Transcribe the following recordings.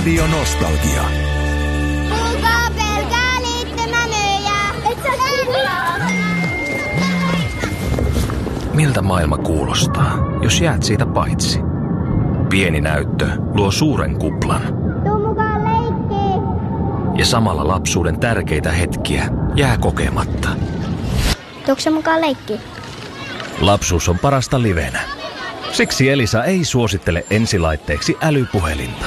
Radio Nostalgia. Kuulkaa pelkää liittymänöjä. Et sä Miltä maailma kuulostaa, jos jäät siitä paitsi? Pieni näyttö luo suuren kuplan. Tuu mukaan leikkiin. Ja samalla lapsuuden tärkeitä hetkiä jää kokematta. Tuutko sä mukaan leikkiin? Lapsuus on parasta livenä. Siksi Elisa ei suosittele ensilaitteeksi älypuhelinta.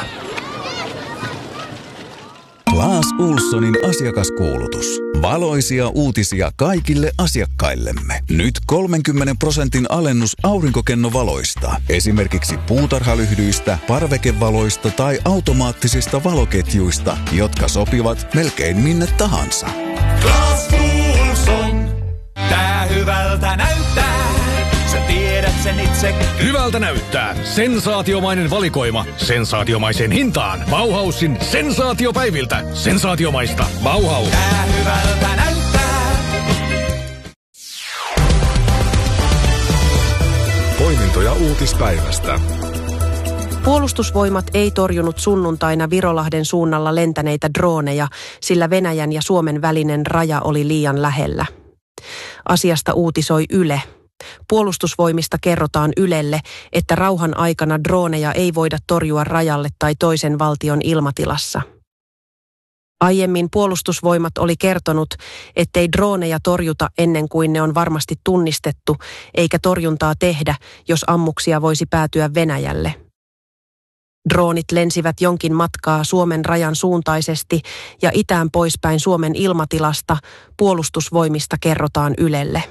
Clas Ohlsonin asiakaskuulutus. Valoisia uutisia kaikille asiakkaillemme. Nyt 30% alennus aurinkokennovaloista. Esimerkiksi puutarhalyhdyistä, parvekevaloista tai automaattisista valoketjuista, jotka sopivat melkein minne tahansa. Clas Ohlson. Tää hyvältä näyttää. Sä tiedät sen itse. Hyvältä näyttää. Sensaatiomainen valikoima. Sensaatiomaiseen hintaan. Bauhausin sensaatiopäiviltä. Sensaatiomaista. Bauhaus. Tää hyvältä näyttää. Poimintoja uutispäivästä. Puolustusvoimat ei torjunut sunnuntaina Virolahden suunnalla lentäneitä drooneja, sillä Venäjän ja Suomen välinen raja oli liian lähellä. Asiasta uutisoi Yle. Puolustusvoimista kerrotaan Ylelle, että rauhan aikana drooneja ei voida torjua rajalle tai toisen valtion ilmatilassa. Aiemmin Puolustusvoimat oli kertonut, ettei drooneja torjuta ennen kuin ne on varmasti tunnistettu, eikä torjuntaa tehdä, jos ammuksia voisi päätyä Venäjälle. Droonit lensivät jonkin matkaa Suomen rajan suuntaisesti ja itään poispäin Suomen ilmatilasta. Puolustusvoimista kerrotaan Ylelle.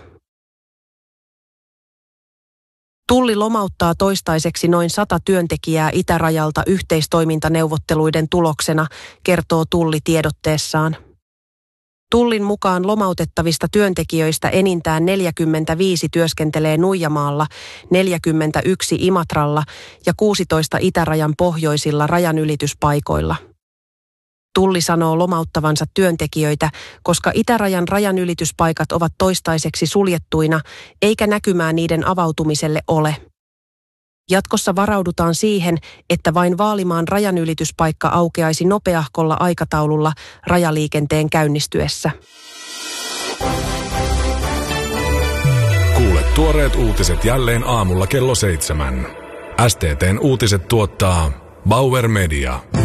Tulli lomauttaa toistaiseksi noin 100 työntekijää itärajalta yhteistoimintaneuvotteluiden tuloksena, kertoo Tulli tiedotteessaan. Tullin mukaan lomautettavista työntekijöistä enintään 45 työskentelee Nuijamaalla, 41 Imatralla ja 16 itärajan pohjoisilla rajanylityspaikoilla. Tulli sanoo lomauttavansa työntekijöitä, koska itärajan rajanylityspaikat ovat toistaiseksi suljettuina, eikä näkymää niiden avautumiselle ole. Jatkossa varaudutaan siihen, että vain Vaalimaan rajanylityspaikka aukeaisi nopeahkolla aikataululla rajaliikenteen käynnistyessä. Kuule tuoreet uutiset jälleen aamulla kello 7. STT:n uutiset tuottaa Bauer Media.